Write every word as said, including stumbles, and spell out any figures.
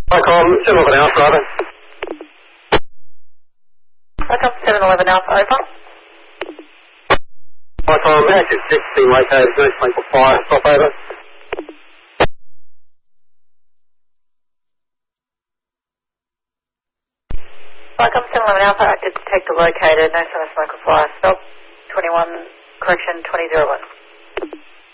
Hi, Colin. seven eleven Alpha, over. Welcome, seven eleven Alpha, over. Hi, Colin. Matches six being located, no smoke or fire. Stop over. Welcome, seven eleven Alpha, active detector located, no sign of smoke or fire. Stop, twenty-one, correction, twenty oh one.